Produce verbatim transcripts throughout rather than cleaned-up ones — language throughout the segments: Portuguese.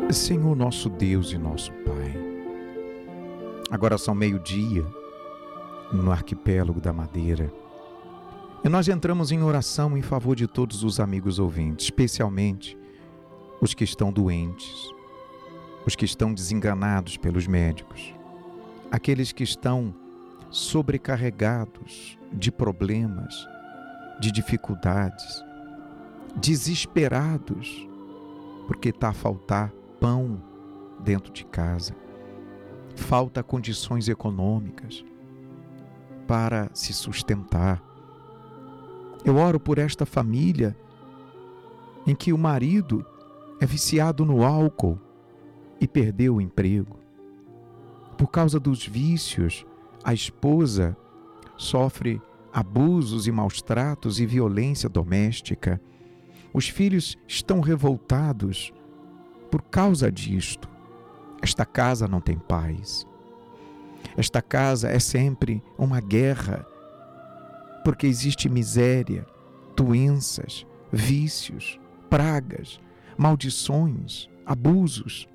Senhor nosso Deus e nosso Pai, agora são meio-dia no arquipélago da Madeira e nós entramos em oração em favor de todos os amigos ouvintes, especialmente os que estão doentes, os que estão desenganados pelos médicos, aqueles que estão sobrecarregados de problemas, de dificuldades, desesperados, porque está a faltar pão dentro de casa, falta condições econômicas para se sustentar. Eu oro por esta família em que o marido é viciado no álcool e perdeu o emprego. Por causa dos vícios, a esposa sofre abusos e maus-tratos e violência doméstica. Os filhos estão revoltados por causa disto. Esta casa não tem paz. Esta casa é sempre uma guerra, porque existe miséria, doenças, vícios, pragas, maldições, abusos.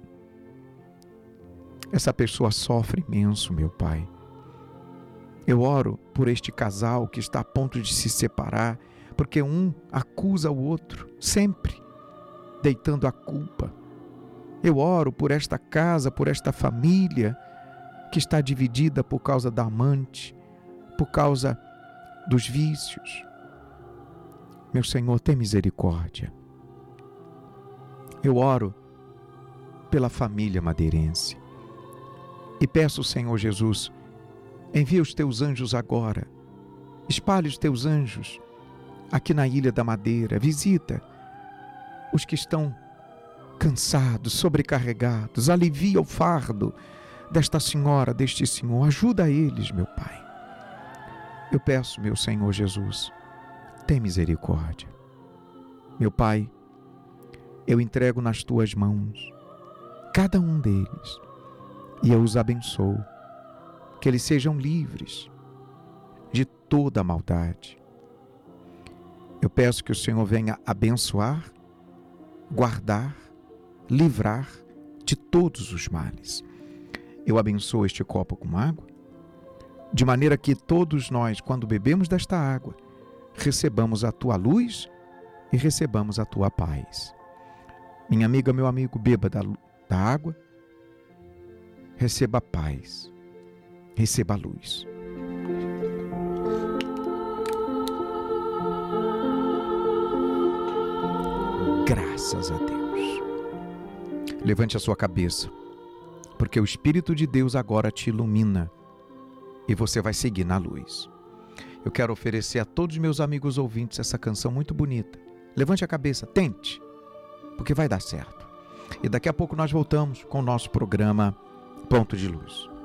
Essa pessoa sofre imenso, meu Pai. Eu oro por este casal que está a ponto de se separar, porque um acusa o outro, sempre, deitando a culpa. Eu oro por esta casa, por esta família que está dividida por causa da amante, por causa dos vícios. Meu Senhor, tem misericórdia. Eu oro pela família madeirense e peço, Senhor Jesus, envia os teus anjos agora, espalhe os teus anjos aqui na Ilha da Madeira, visita os que estão cansados, sobrecarregados, alivia o fardo desta senhora, deste senhor, ajuda eles, meu Pai. Eu peço, meu Senhor Jesus, tem misericórdia. Meu Pai, eu entrego nas tuas mãos cada um deles e eu os abençoo, que eles sejam livres de toda a maldade. Eu peço que o Senhor venha abençoar, guardar, livrar de todos os males. Eu abençoo este copo com água, de maneira que todos nós, quando bebemos desta água, recebamos a tua luz e recebamos a tua paz. Minha amiga, meu amigo, beba da, da água, receba a paz, receba a luz. Graças a Deus. Levante a sua cabeça, porque o Espírito de Deus agora te ilumina e você vai seguir na luz. Eu quero oferecer a todos os meus amigos ouvintes essa canção muito bonita. Levante a cabeça, tente, porque vai dar certo. E daqui a pouco nós voltamos com o nosso programa Ponto de Luz.